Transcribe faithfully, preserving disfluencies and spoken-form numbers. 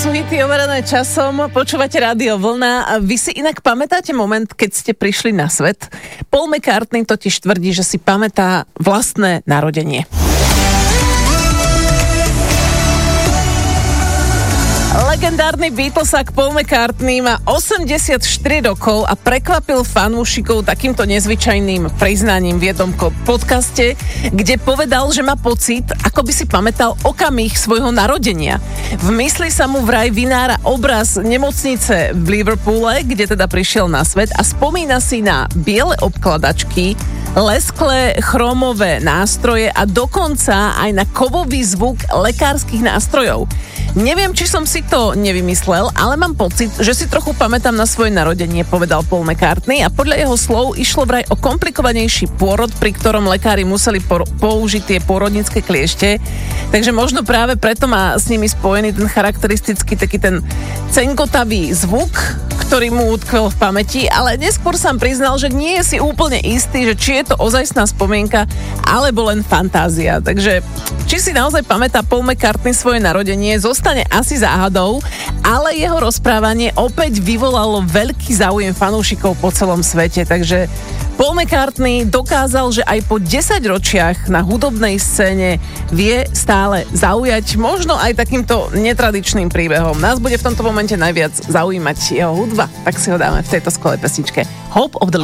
Sú hity overené časom, počúvate Rádio Vlna. Vy si inak pamätáte moment, keď ste prišli na svet? Paul McCartney totiž tvrdí, že si pamätá vlastné narodenie. Legendárny Beatlesák Paul McCartney má osemdesiatštyri rokov a prekvapil fanúšikov takýmto nezvyčajným priznaním v jednom podcaste, kde povedal, že má pocit, ako by si pamätal okamih svojho narodenia. V mysli sa mu vraj vynára obraz nemocnice v Liverpoole, kde teda prišiel na svet, a spomína si na biele obkladačky, lesklé chromové nástroje a dokonca aj na kovový zvuk lekárskych nástrojov. Neviem, či som si to nevymyslel, ale mám pocit, že si trochu pamätám na svoje narodenie, povedal Paul McCartney, a podľa jeho slov išlo vraj o komplikovanejší pôrod, pri ktorom lekári museli por- použiť tie pôrodnícke kliešte, takže možno práve preto má s nimi spojený ten charakteristický taký ten cenkotavý zvuk, ktorý mu utkvel v pamäti, ale neskôr sám priznal, že nie je si úplne istý, že či je to ozajstná spomienka, alebo len fantázia. Takže či si naozaj pamätá Paul McCartney svoje narodenie, zostane asi záhadou, ale jeho rozprávanie opäť vyvolalo veľký záujem fanúšikov po celom svete, takže Paul McCartney dokázal, že aj po desaťročiach na hudobnej scéne vie stále zaujať, možno aj takýmto netradičným príbehom. Nás bude v tomto momente najviac zaujímať jeho hudba, tak si ho dáme v tejto skvelej pesničke Hope of the